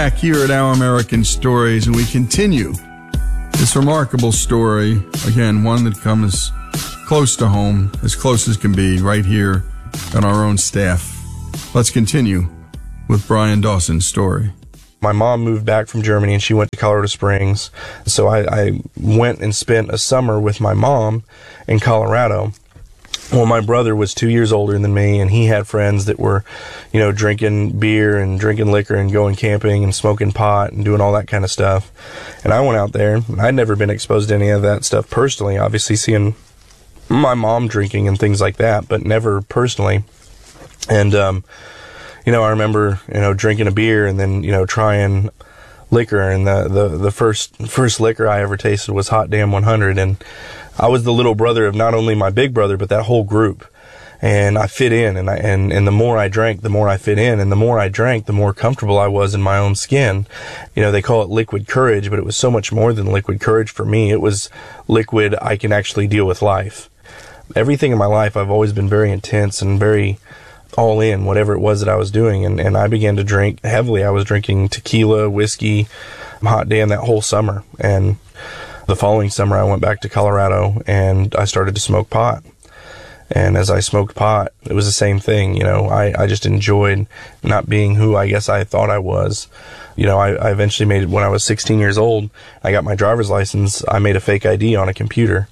back here at Our American Stories, and we continue this remarkable story. Again, one that comes close to home, as close as can be, right here on our own staff. Let's continue with Brian Dawson's story. My mom moved back from Germany and she went to Colorado Springs. So I went and spent a summer with my mom in Colorado. Well, my brother was 2 years older than me, and he had friends that were, drinking beer and drinking liquor and going camping and smoking pot and doing all that kind of stuff. And I went out there, and I'd never been exposed to any of that stuff personally, obviously seeing my mom drinking and things like that, but never personally. And, I remember, drinking a beer and then, trying liquor, and the first liquor I ever tasted was Hot Damn 100, and I was the little brother of not only my big brother, but that whole group. And I fit in, and the more I drank, the more I fit in, and the more I drank, the more comfortable I was in my own skin. They call it liquid courage, but it was so much more than liquid courage for me. It was liquid, I can actually deal with life. Everything in my life, I've always been very intense and very all in, whatever it was that I was doing. And I began to drink heavily. I was drinking tequila, whiskey, Hot Damn that whole summer. And the following summer, I went back to Colorado and I started to smoke pot. And as I smoked pot, it was the same thing. I just enjoyed not being who I guess I thought I was. I eventually made it when I was 16 years old. I got my driver's license. I made a fake ID on a computer.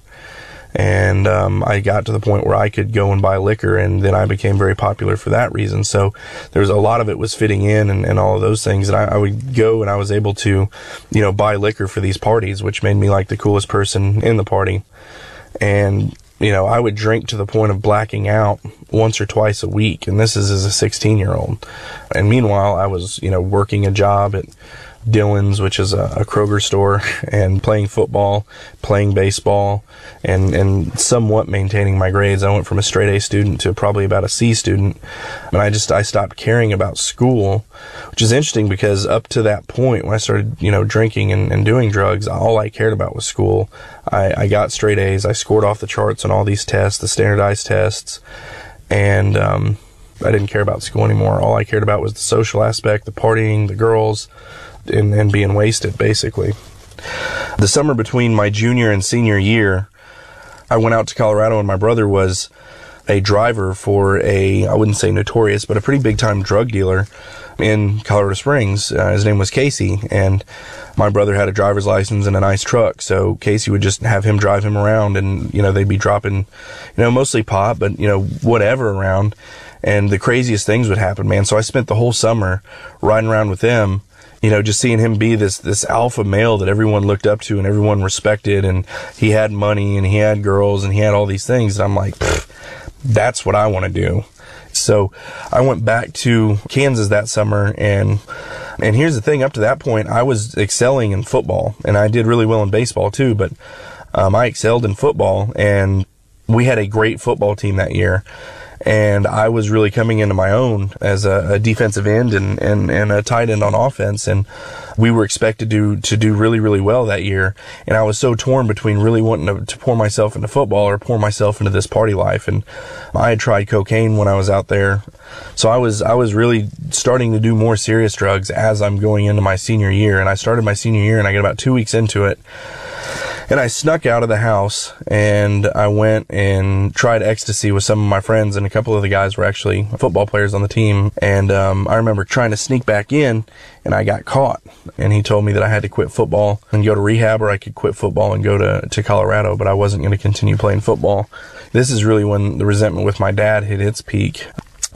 And I got to the point where I could go and buy liquor, and then I became very popular for that reason. So there's a lot of it was fitting in and all of those things. And I would go and I was able to, buy liquor for these parties, which made me like the coolest person in the party. And, I would drink to the point of blacking out once or twice a week. And this is as a 16-year-old. And meanwhile, I was, working a job at Dillon's, which is a Kroger store, and playing football, playing baseball, and somewhat maintaining my grades. I went from a straight A student to probably about a C student. And I stopped caring about school, which is interesting because up to that point when I started, drinking and doing drugs, all I cared about was school. I got straight A's. I scored off the charts on all these tests, the standardized tests, and I didn't care about school anymore. All I cared about was the social aspect, the partying, the girls, and being wasted, basically. The summer between my junior and senior year, I went out to Colorado, and my brother was a driver for I wouldn't say notorious, but a pretty big-time drug dealer in Colorado Springs. His name was Casey, and my brother had a driver's license and a nice truck, so Casey would just have him drive him around, and, they'd be dropping, mostly pot, but, whatever around, and the craziest things would happen, man. So I spent the whole summer riding around with them, just seeing him be this alpha male that everyone looked up to and everyone respected, and he had money and he had girls and he had all these things. And I'm like, that's what I want to do. So I went back to Kansas that summer, and here's the thing, up to that point, I was excelling in football, and I did really well in baseball too, but I excelled in football, and we had a great football team that year. And I was really coming into my own as a defensive end and a tight end on offense. And we were expected to do really, really well that year. And I was so torn between really wanting to pour myself into football or pour myself into this party life. And I had tried cocaine when I was out there. So I was really starting to do more serious drugs as I'm going into my senior year. And I started my senior year, and I got about 2 weeks into it. And I snuck out of the house, and I went and tried ecstasy with some of my friends, and a couple of the guys were actually football players on the team. And I remember trying to sneak back in, and I got caught. And he told me that I had to quit football and go to rehab, or I could quit football and go to Colorado, but I wasn't going to continue playing football. This is really when the resentment with my dad hit its peak.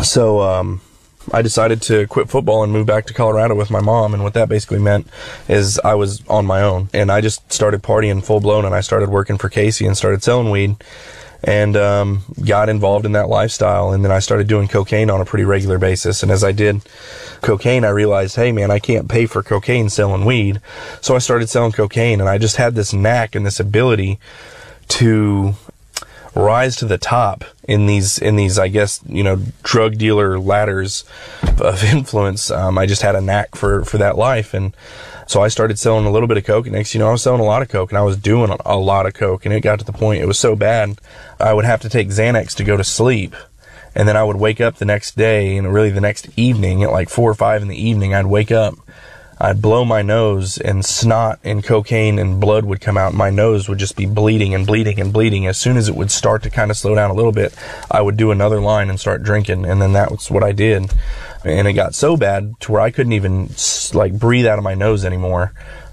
So I decided to quit football and move back to Colorado with my mom, and what that basically meant is I was on my own, and I just started partying full blown, and I started working for Casey and started selling weed, and got involved in that lifestyle. And then I started doing cocaine on a pretty regular basis, and as I did cocaine, I realized, hey man, I can't pay for cocaine selling weed. So I started selling cocaine, and I just had this knack and this ability to rise to the top in these, I guess, drug dealer ladders of influence. I just had a knack for that life. And so I started selling a little bit of coke, and next, I was selling a lot of coke, and I was doing a lot of coke, and it got to the point, it was so bad, I would have to take Xanax to go to sleep. And then I would wake up the next day, and really the next evening at like 4 or 5 in the evening, I'd wake up I'd blow my nose and snot and cocaine and blood would come out. My nose would just be bleeding and bleeding and bleeding. As soon as it would start to kind of slow down a little bit, I would do another line and start drinking. And then that was what I did. And it got so bad to where I couldn't even like breathe out of my nose anymore.